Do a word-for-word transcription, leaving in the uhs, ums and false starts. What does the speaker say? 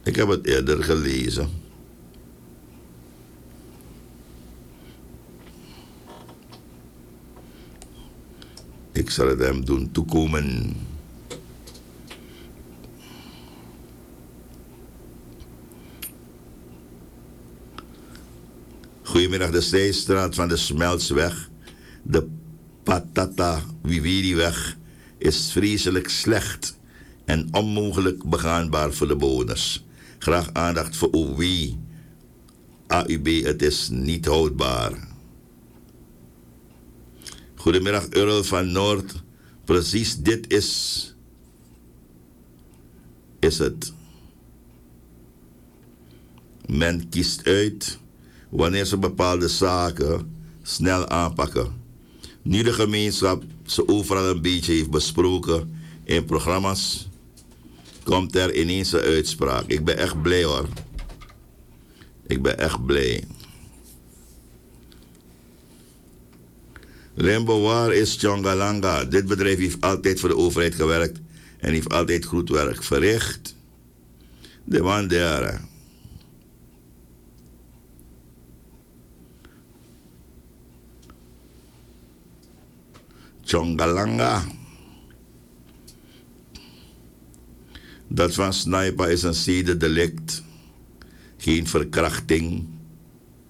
Ik heb het eerder gelezen. Ik zal het hem doen toekomen. Goedemiddag, de Zijstraat van de Smeltsweg. De Patata Wiviriweg is vreselijk slecht en onmogelijk begaanbaar voor de bewoners. Graag aandacht voor O W. A U B, het is niet houdbaar. Goedemiddag, Earl van Noord. Precies dit is, is het. Men kiest uit wanneer ze bepaalde zaken snel aanpakken. Nu de gemeenschap ze overal een beetje heeft besproken in programma's, komt er ineens een uitspraak. Ik ben echt blij hoor. Ik ben echt blij. Limbo, waar is Chongalanga? Dit bedrijf heeft altijd voor de overheid gewerkt en heeft altijd goed werk verricht. De man daar. Chongalanga. Dat van sniper is een zedendelict. Geen verkrachting.